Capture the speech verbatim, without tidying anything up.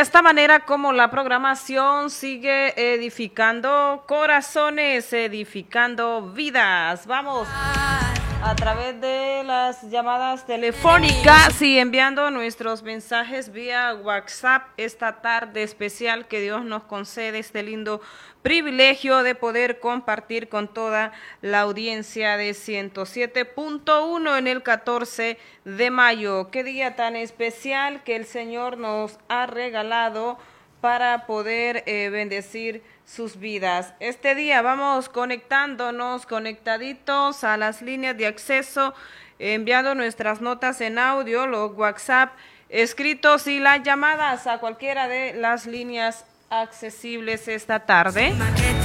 esta manera como la programación sigue edificando corazones, edificando vidas. Vamos a través de las llamadas telefónicas y enviando nuestros mensajes vía WhatsApp esta tarde especial que Dios nos concede este lindo privilegio de poder compartir con toda la audiencia de ciento siete punto uno en el catorce de mayo. Qué día tan especial que el Señor nos ha regalado para poder eh, bendecir sus vidas. Este día vamos conectándonos, conectaditos a las líneas de acceso, enviando nuestras notas en audio, los WhatsApp escritos y las llamadas a cualquiera de las líneas accesibles esta tarde.